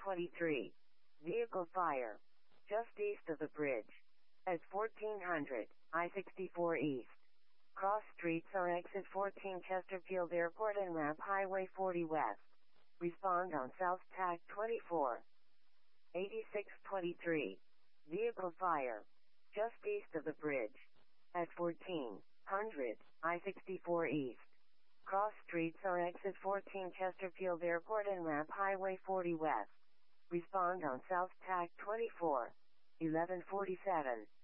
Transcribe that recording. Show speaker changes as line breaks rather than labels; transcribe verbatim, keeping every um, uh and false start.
twenty-three. Vehicle fire. Just east of the bridge. At fourteen hundred, I sixty-four East. Cross streets are exit fourteen Chesterfield Airport and ramp Highway forty West. Respond on South Tack twenty-four. eighty-six twenty-three. Vehicle fire. Just east of the bridge. At fourteen hundred, I sixty-four East. Cross streets are exit fourteen Chesterfield Airport and ramp Highway forty West. Respond on South Tack twenty-four. eleven forty-seven.